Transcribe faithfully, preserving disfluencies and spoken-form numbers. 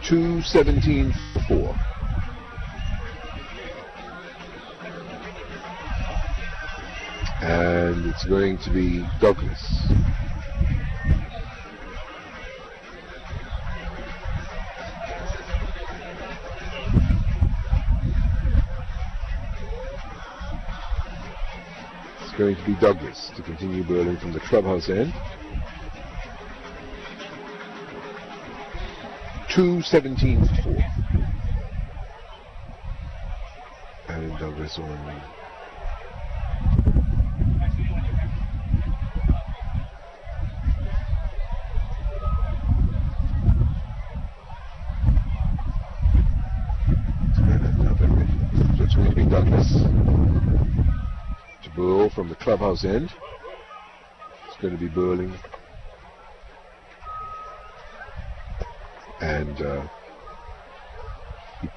two seventeen four. And it's going to be Douglas. It's going to be Douglas to continue bowling from the clubhouse end. two seventeen four. And Douglas on it's going to be Douglas to bowl from the clubhouse end. It's going to be bowling and uh,